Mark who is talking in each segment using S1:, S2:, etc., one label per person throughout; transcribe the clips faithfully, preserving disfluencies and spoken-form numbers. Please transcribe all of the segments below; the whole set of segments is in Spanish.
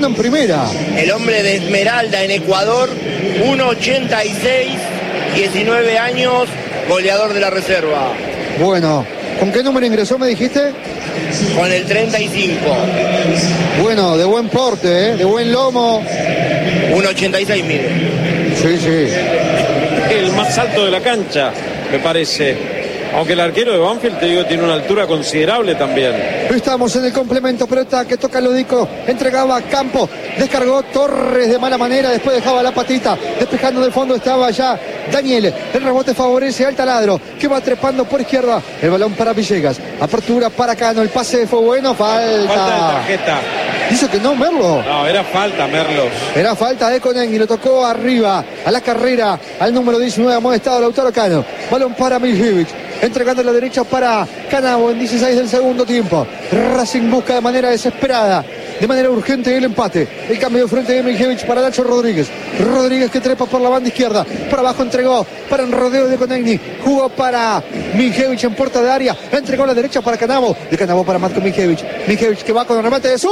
S1: En primera.
S2: El hombre de Esmeralda en Ecuador, uno ochenta y seis, diecinueve años, goleador de la reserva.
S1: Bueno, ¿con qué número ingresó, me dijiste?
S2: Con el treinta y cinco.
S1: Bueno, de buen porte, ¿eh? De buen lomo.
S2: uno ochenta y seis, mire.
S1: Sí, sí.
S3: El más alto de la cancha, me parece. Aunque el arquero de Banfield, te digo, tiene una altura considerable también.
S1: Estamos en el complemento, pelota que toca Lodico, entregaba a Campo, descargó Torres de mala manera, después dejaba la patita, despejando de fondo estaba ya Daniel, el rebote favorece al Taladro, que va trepando por izquierda, el balón para Villegas, apertura para Cano, el pase fue bueno, falta.
S3: Falta de tarjeta.
S1: Dice que no, Merlo.
S3: No, era falta, Merlos.
S1: Era falta de Conegui, lo tocó arriba, a la carrera, al número diecinueve, amonestado Lautaro Cano, balón para Miljevic. Entregando a la derecha para Canabo en dieciséis del segundo tiempo. Racing busca de manera desesperada, de manera urgente el empate. El cambio de frente de Miljevic para Nacho Rodríguez. Rodríguez que trepa por la banda izquierda. Por abajo entregó para un rodeo de Conegni. Jugó para Miljevic en puerta de área. Entregó a la derecha para Canabo. De Canabo para Matko Miljevic. Miljevic que va con el remate de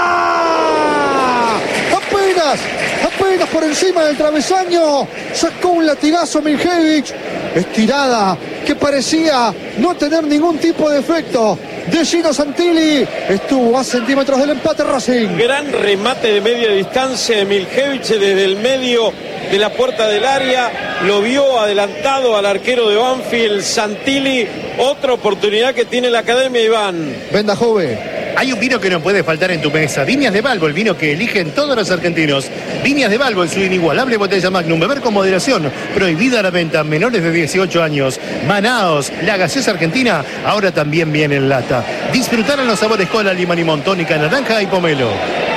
S1: zurda. Apenas, apenas por encima del travesaño. Sacó un latigazo Miljevic. Estirada que parecía no tener ningún tipo de efecto de Gino Santilli. Estuvo a centímetros del empate Racing.
S3: Gran remate de media distancia de Miljevic desde el medio de la puerta del área. Lo vio adelantado al arquero de Banfield, Santilli. Otra oportunidad que tiene la Academia, Iván.
S1: Venda Jove.
S4: Hay un vino que no puede faltar en tu mesa. Viñas de Balbo, el vino que eligen todos los argentinos. Viñas de Balbo en su inigualable botella Magnum. Beber con moderación. Prohibida la venta a menores de dieciocho años. Manaos, la gaseosa argentina, ahora también viene en lata. Disfrutaron los sabores cola, limón y limón, tónica, naranja y pomelo.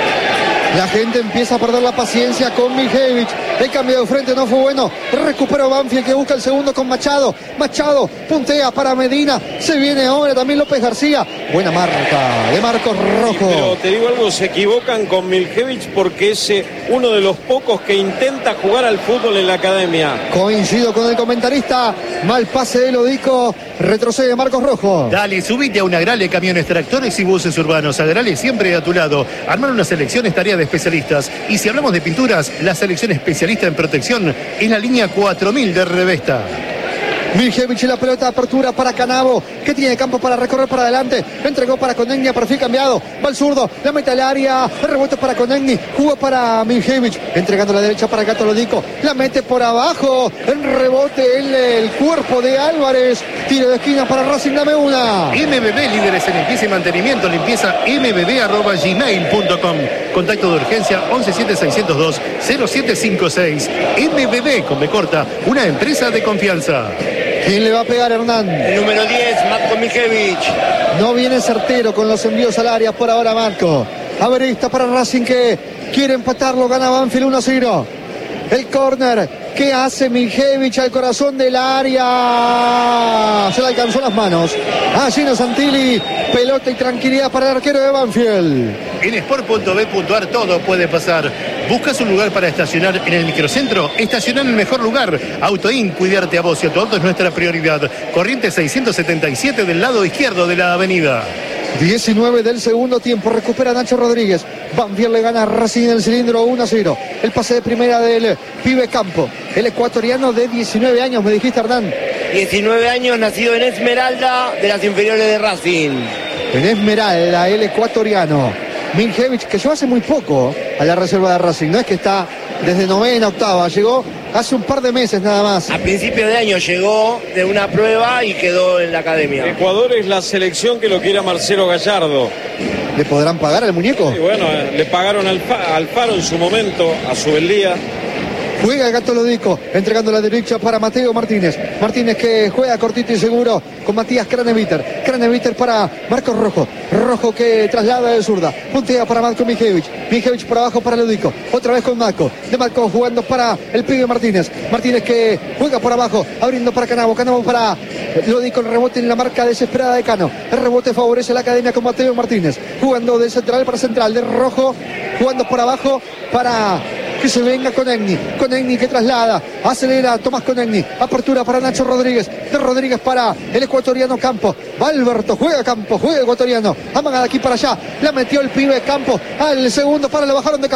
S1: La gente empieza a perder la paciencia con Miljevic. El cambio de frente no fue bueno. Recuperó Banfield que busca el segundo con Machado. Machado puntea para Medina. Se viene ahora también López García. Buena marca de Marcos Rojo.
S3: Sí, pero te digo algo, se equivocan con Miljevic porque es uno de los pocos que intenta jugar al fútbol en la Academia.
S1: Coincido con el comentarista. Mal pase de Lodico. Retrocede Marcos Rojo.
S4: Dale, subite a una Agrale, camiones, tractores y buses urbanos. Agrale siempre a tu lado. Armar una selección es tarea de especialistas. Y si hablamos de pinturas, la selección especialista en protección es la línea cuatro mil de Revesta.
S1: Miljevic y la pelota de apertura para Canabo, que tiene campo para recorrer para adelante. Entregó para Conegni, perfil cambiado. Va al zurdo, la mete al área. El rebote para Conegni, jugó para Miljevic. Entregando a la derecha para Gato Lodico. La mete por abajo. El rebote en el cuerpo de Álvarez. Tiro de esquina para Racing, dame una.
S4: M B B, líderes en limpieza y mantenimiento. Limpieza m b b arroba gmail punto com. Contacto de urgencia once siete seiscientos dos cero siete cinco seis. M B B con B corta, una empresa de confianza.
S1: ¿Quién le va a pegar, Hernán?
S2: El número diez, Matko Miljevic.
S1: No viene certero con los envíos al área por ahora, Marco. Averista para Racing que quiere empatarlo, gana Banfield uno a cero. El córner que hace Miljevic al corazón del área. Se le alcanzó las manos a Gino Santilli. Pelota y tranquilidad para el arquero de Banfield.
S4: En sport punto b punto a r todo puede pasar. ¿Buscas un lugar para estacionar en el microcentro? Estacionar en el mejor lugar. Autoin, cuidarte a vos y a tu auto es nuestra prioridad. Corriente seiscientos setenta y siete del lado izquierdo de la avenida.
S1: diecinueve del segundo tiempo, recupera Nacho Rodríguez. Banfield le gana a Racing en el cilindro uno a cero. El pase de primera del pibe Campo, el ecuatoriano de diecinueve años, me dijiste, Hernán.
S2: diecinueve años, nacido en Esmeralda, de las inferiores de Racing.
S1: En Esmeralda, el ecuatoriano. Miljevic, que llegó hace muy poco a la reserva de Racing, no es que está desde novena, octava, llegó hace un par de meses nada más.
S2: A principio de año llegó de una prueba y quedó en la Academia.
S3: Ecuador es la selección que lo quiere a Marcelo Gallardo.
S1: ¿Le podrán pagar al muñeco?
S3: Y bueno, eh, le pagaron al, al Faro en su momento, a Subeldía.
S1: Juega el Gato Lodico, entregando la derecha para Mateo Martínez. Martínez que juega cortito y seguro con Matías Craneviter. Craneviter para Marcos Rojo. Rojo que traslada de zurda. Puntea para Matko Miljevic. Miljevic por abajo para Lodico. Otra vez con Matko. De Matko jugando para el pibe Martínez. Martínez que juega por abajo, abriendo para Canabo. Canabo para Lodico. El rebote en la marca desesperada de Cano. El rebote favorece a la Academia con Mateo Martínez. Jugando de central para central. De Rojo jugando por abajo para que se venga Conegni, Conegni que traslada, acelera Tomás Conegni, apertura para Nacho Rodríguez, de Rodríguez para el ecuatoriano Campos, va Alberto, juega Campos, juega ecuatoriano, amaga de aquí para allá, la metió el pibe Campos al segundo para, le bajaron de